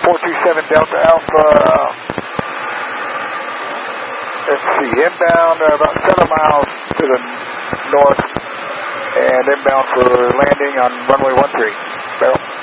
427 Delta Alpha. Let's see, inbound about 7 miles to the north, and inbound for landing on runway 13. Barrel.